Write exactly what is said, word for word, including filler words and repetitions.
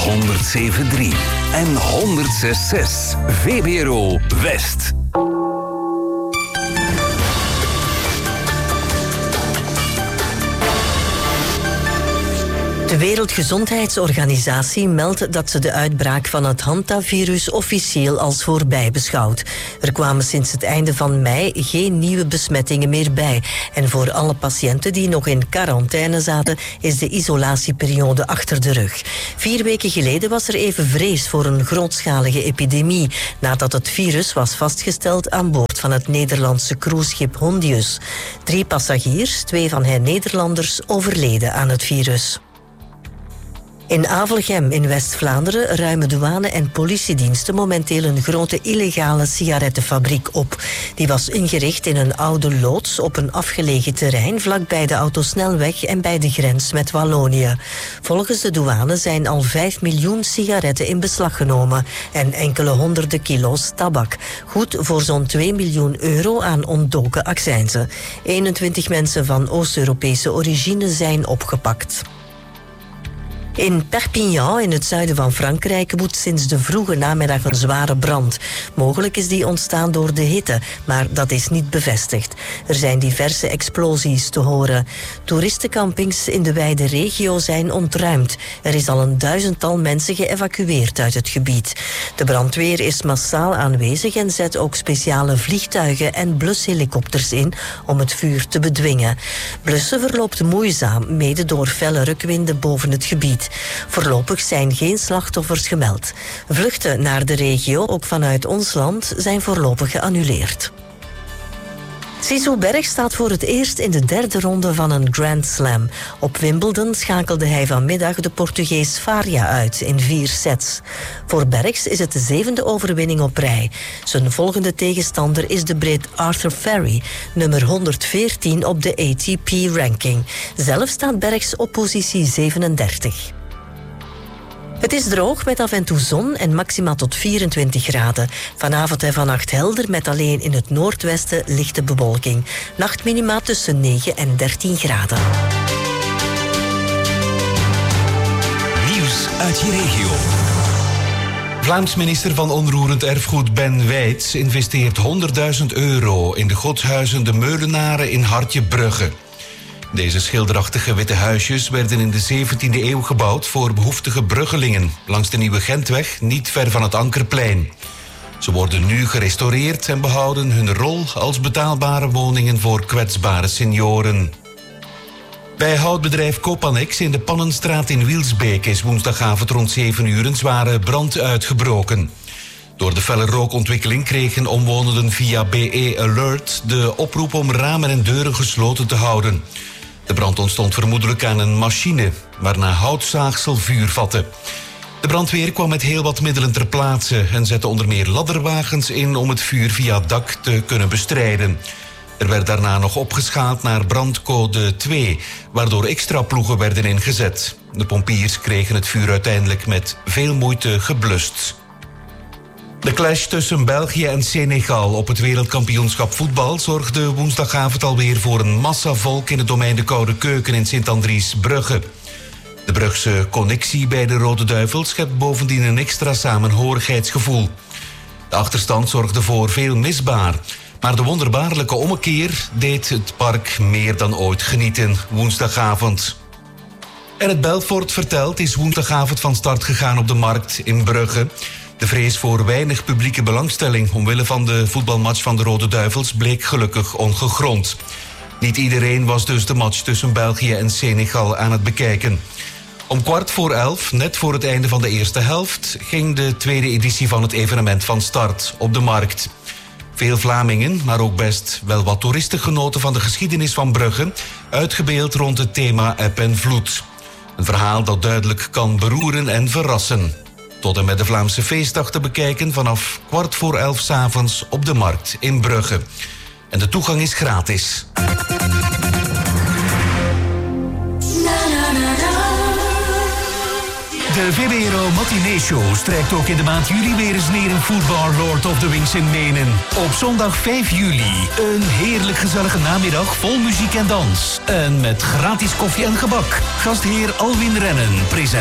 honderd zeven drie en honderd zes zes. V B R O West. De Wereldgezondheidsorganisatie meldt dat ze de uitbraak van het hantavirus officieel als voorbij beschouwt. Er kwamen sinds het einde van mei geen nieuwe besmettingen meer bij. En voor alle patiënten die nog in quarantaine zaten, is de isolatieperiode achter de rug. Vier weken geleden was er even vrees voor een grootschalige epidemie, nadat het virus was vastgesteld aan boord van het Nederlandse cruiseschip Hondius. Drie passagiers, twee van hen Nederlanders, overleden aan het virus. In Avelgem in West-Vlaanderen ruimen douane- en politiediensten momenteel een grote illegale sigarettenfabriek op. Die was ingericht in een oude loods op een afgelegen terrein vlakbij de autosnelweg en bij de grens met Wallonië. Volgens de douane zijn al vijf miljoen sigaretten in beslag genomen en enkele honderden kilo's tabak. Goed voor zo'n twee miljoen euro aan ontdoken accijnzen. eenentwintig mensen van Oost-Europese origine zijn opgepakt. In Perpignan, in het zuiden van Frankrijk, woedt sinds de vroege namiddag een zware brand. Mogelijk is die ontstaan door de hitte, maar dat is niet bevestigd. Er zijn diverse explosies te horen. Toeristencampings in de wijde regio zijn ontruimd. Er is al een duizendtal mensen geëvacueerd uit het gebied. De brandweer is massaal aanwezig en zet ook speciale vliegtuigen en blushelikopters in om het vuur te bedwingen. Blussen verloopt moeizaam, mede door felle rukwinden boven het gebied. Voorlopig zijn geen slachtoffers gemeld. Vluchten naar de regio, ook vanuit ons land, zijn voorlopig geannuleerd. Zizou Berg staat voor het eerst in de derde ronde van een Grand Slam. Op Wimbledon schakelde hij vanmiddag de Portugees Faria uit in vier sets. Voor Bergs is het de zevende overwinning op rij. Zijn volgende tegenstander is de Brit Arthur Ferry, nummer honderdveertien op de A T P-ranking. Zelf staat Bergs op positie zevenendertig. Het is droog met af en toe zon en maxima tot vierentwintig graden. Vanavond en vannacht helder met alleen in het noordwesten lichte bewolking. Nachtminima tussen negen en dertien graden. Nieuws uit je regio. Vlaams minister van Onroerend Erfgoed Ben Wijts investeert honderdduizend euro in de godshuizen De Meulenaren in Hartje-Brugge. Deze schilderachtige witte huisjes werden in de zeventiende eeuw gebouwd voor behoeftige bruggelingen langs de Nieuwe Gentweg, niet ver van het Ankerplein. Ze worden nu gerestaureerd en behouden hun rol als betaalbare woningen voor kwetsbare senioren. Bij houtbedrijf Copanex in de Pannenstraat in Wielsbeek is woensdagavond rond zeven uur een zware brand uitgebroken. Door de felle rookontwikkeling kregen omwonenden via B E Alert de oproep om ramen en deuren gesloten te houden. De brand ontstond vermoedelijk aan een machine, waarna houtzaagsel vuur vatte. De brandweer kwam met heel wat middelen ter plaatse en zette onder meer ladderwagens in om het vuur via het dak te kunnen bestrijden. Er werd daarna nog opgeschaald naar brandcode twee, waardoor extra ploegen werden ingezet. De pompiers kregen het vuur uiteindelijk met veel moeite geblust. De clash tussen België en Senegal op het wereldkampioenschap voetbal zorgde woensdagavond alweer voor een massa volk in het domein de Koude Keuken in Sint-Andries-Brugge. De Brugse connectie bij de Rode Duivel schept bovendien een extra samenhorigheidsgevoel. De achterstand zorgde voor veel misbaar, maar de wonderbaarlijke ommekeer deed het park meer dan ooit genieten woensdagavond. En het Belfort vertelt is woensdagavond van start gegaan op de markt in Brugge. De vrees voor weinig publieke belangstelling omwille van de voetbalmatch van de Rode Duivels bleek gelukkig ongegrond. Niet iedereen was dus de match tussen België en Senegal aan het bekijken. Om kwart voor elf, net voor het einde van de eerste helft, ging de tweede editie van het evenement van start op de markt. Veel Vlamingen, maar ook best wel wat toeristen genoten van de geschiedenis van Brugge, uitgebeeld rond het thema eb en vloed. Een verhaal dat duidelijk kan beroeren en verrassen. Tot en met de Vlaamse feestdag te bekijken vanaf kwart voor elf 's avonds op de markt in Brugge. En de toegang is gratis. De V B R O Matinee Show strijkt ook in de maand juli weer eens neer in Foodbar Lord of the Wings in Menen. Op zondag vijf juli een heerlijk gezellige namiddag vol muziek en dans. En met gratis koffie en gebak. Gastheer Alwin Rennen present.